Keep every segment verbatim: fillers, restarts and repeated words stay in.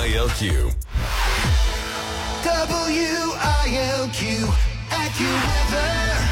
I L Q. W I L Q AccuWeather.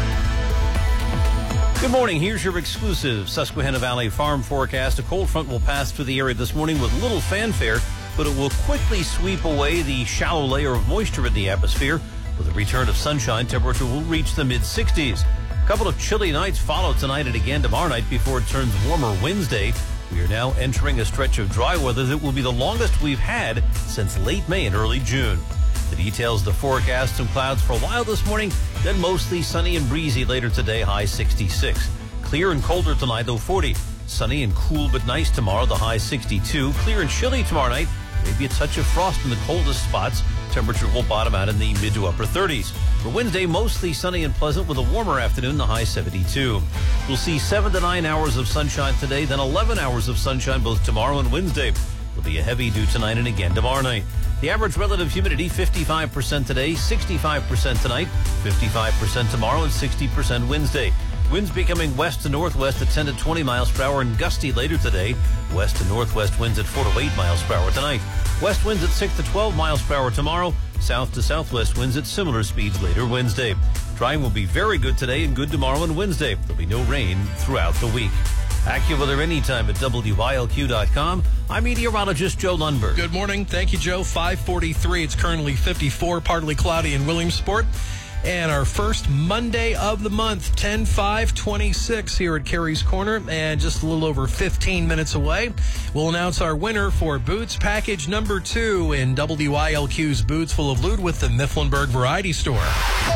Good morning. Here's your exclusive Susquehanna Valley farm forecast. A cold front will pass through the area this morning with little fanfare, but it will quickly sweep away the shallow layer of moisture in the atmosphere. With a return of sunshine, temperature will reach the mid sixties. A couple of chilly nights follow tonight and again tomorrow night before it turns warmer Wednesday. We are now entering a stretch of dry weather that will be the longest we've had since late May and early June. The details of the forecast: some clouds for a while this morning, then mostly sunny and breezy later today, high sixty-six. Clear and colder tonight, though forty. Sunny and cool but nice tomorrow, the high sixty-two. Clear and chilly tomorrow night, maybe a touch of frost in the coldest spots. Temperature will bottom out in the mid to upper thirties. For Wednesday, mostly sunny and pleasant with a warmer afternoon, the high seventy-two. We'll see seven to nine hours of sunshine today, then eleven hours of sunshine both tomorrow and Wednesday. There'll be a heavy dew tonight and again tomorrow night. The average relative humidity, fifty-five percent today, sixty-five percent tonight, fifty-five percent tomorrow, and sixty percent Wednesday. Winds becoming west to northwest at ten to twenty miles per hour and gusty later today. West to northwest winds at four to eight miles per hour tonight. West winds at six to twelve miles per hour tomorrow. South to southwest winds at similar speeds later Wednesday. Drying will be very good today and good tomorrow and Wednesday. There'll be no rain throughout the week. AccuWeather anytime at W I L Q dot com. I'm meteorologist Joe Lundberg. Good morning. Thank you, Joe. five forty-three. It's currently fifty-four, partly cloudy in Williamsport. And our first Monday of the month, ten five twenty-six here at Carey's Corner. And just a little over fifteen minutes away, we'll announce our winner for Boots Package number two in W I L Q's Boots Full of Loot with the Mifflinburg Variety Store.